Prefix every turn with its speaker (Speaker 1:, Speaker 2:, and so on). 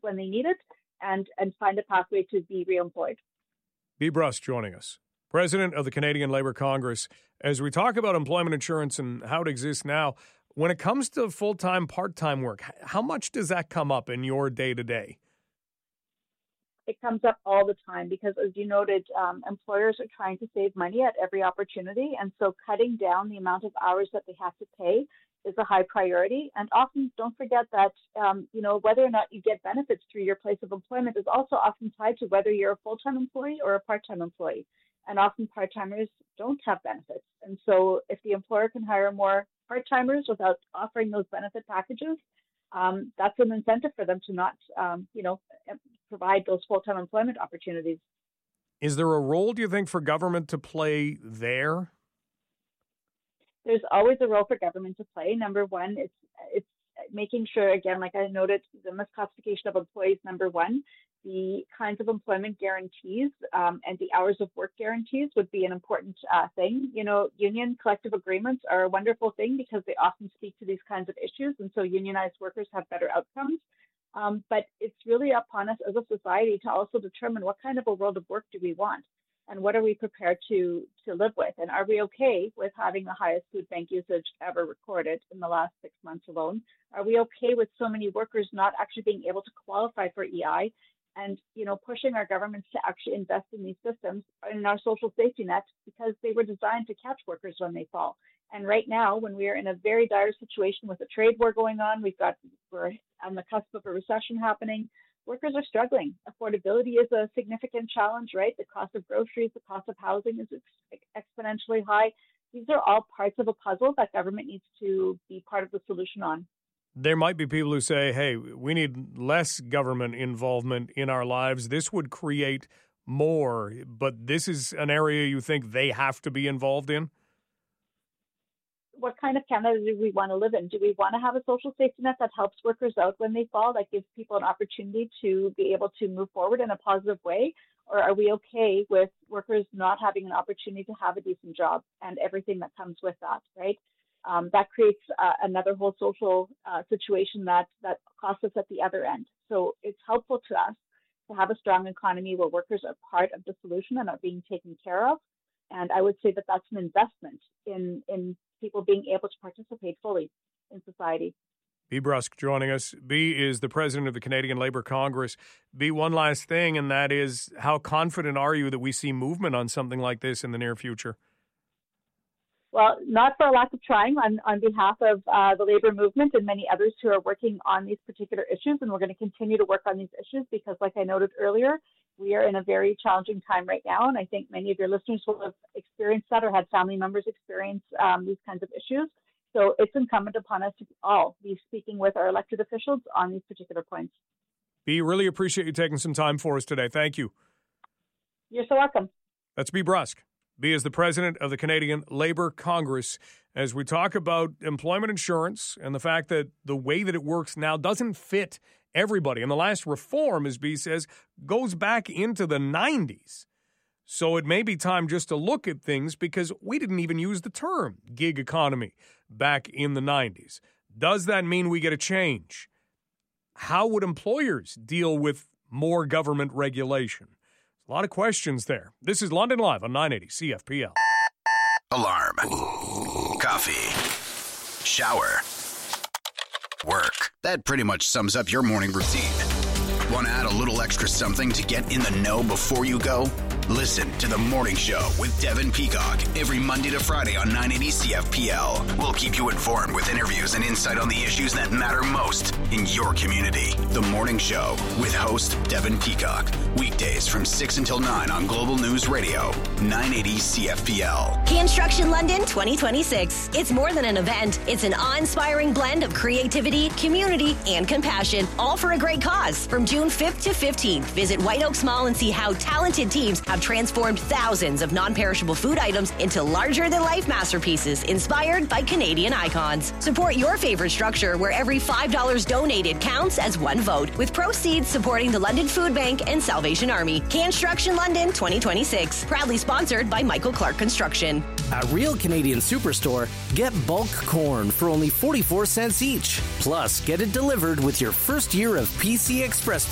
Speaker 1: when they need it and find a pathway to be reemployed.
Speaker 2: Bea Brusk joining us, President of the Canadian Labour Congress. As we talk about employment insurance and how it exists now, when it comes to full-time, part-time work, how much does that come up in your day-to-day?
Speaker 1: It comes up all the time because, as you noted, employers are trying to save money at every opportunity. And so cutting down the amount of hours that they have to pay is a high priority. And often don't forget that, whether or not you get benefits through your place of employment is also often tied to whether you're a full-time employee or a part-time employee. And often part-timers don't have benefits. And so if the employer can hire more part-timers without offering those benefit packages, that's an incentive for them to not, provide those full-time employment opportunities.
Speaker 2: Is there a role, do you think, for government to play there?
Speaker 1: There's always a role for government to play. Number one, it's making sure, again, like I noted, the misclassification of employees, number one, the kinds of employment guarantees and the hours of work guarantees would be an important thing. Union collective agreements are a wonderful thing because they often speak to these kinds of issues. And so unionized workers have better outcomes. But it's really upon us as a society to also determine what kind of a world of work do we want and what are we prepared to live with? And are we okay with having the highest food bank usage ever recorded in the last 6 months alone? Are we okay with so many workers not actually being able to qualify for EI and, pushing our governments to actually invest in these systems and in our social safety nets because they were designed to catch workers when they fall? And right now, when we are in a very dire situation with a trade war going on, we're on the cusp of a recession happening, workers are struggling. Affordability is a significant challenge, right? The cost of groceries, the cost of housing is exponentially high. These are all parts of a puzzle that government needs to be part of the solution on.
Speaker 2: There might be people who say, hey, we need less government involvement in our lives. This would create more, but this is an area you think they have to be involved in?
Speaker 1: What kind of Canada do we want to live in? Do we want to have a social safety net that helps workers out when they fall, that gives people an opportunity to be able to move forward in a positive way? Or are we okay with workers not having an opportunity to have a decent job and everything that comes with that, right? That creates another whole social situation that costs us at the other end. So it's helpful to us to have a strong economy where workers are part of the solution and are being taken care of. And I would say that that's an investment in people being able to participate fully in society.
Speaker 2: Bea Brusk joining us. Bea is the president of the Canadian Labour Congress. Bea, one last thing, and that is, how confident are you that we see movement on something like this in the near future?
Speaker 1: Well, not for a lack of trying on behalf of the labor movement and many others who are working on these particular issues. And we're going to continue to work on these issues because, like I noted earlier, we are in a very challenging time right now. And I think many of your listeners will have experienced that or had family members experience these kinds of issues. So it's incumbent upon us to all be speaking with our elected officials on these particular points.
Speaker 2: Bea, really appreciate you taking some time for us today. Thank you.
Speaker 1: You're so welcome.
Speaker 2: That's Bea Brusk. Bea is the president of the Canadian Labour Congress. As we talk about employment insurance and the fact that the way that it works now doesn't fit everybody. And the last reform, as Bea says, goes back into the 90s. So it may be time just to look at things because we didn't even use the term gig economy back in the 90s. Does that mean we get a change? How would employers deal with more government regulation? A lot of questions there. This is London Live on 980 CFPL.
Speaker 3: Alarm. Coffee. Shower. Work. That pretty much sums up your morning routine. Want to add a little extra something to get in the know before you go? Listen to The Morning Show with Devin Peacock every Monday to Friday on 980 CFPL. We'll keep you informed with interviews and insight on the issues that matter most in your community. The Morning Show with host Devin Peacock. Weekdays from 6 until 9 on Global News Radio, 980 CFPL.
Speaker 4: Construction London 2026. It's more than an event. It's an awe-inspiring blend of creativity, community, and compassion, all for a great cause. From June 5th to 15th, visit White Oaks Mall and see how talented teams have transformed thousands of non-perishable food items into larger-than-life masterpieces inspired by Canadian icons. Support your favorite structure where every $5 donated counts as one vote, with proceeds supporting the London Food Bank and Salvation Army. Construction London 2026. Proudly sponsored by Michael Clark Construction.
Speaker 5: At Real Canadian Superstore, get bulk corn for only 44 cents each. Plus, get it delivered with your first year of PC Express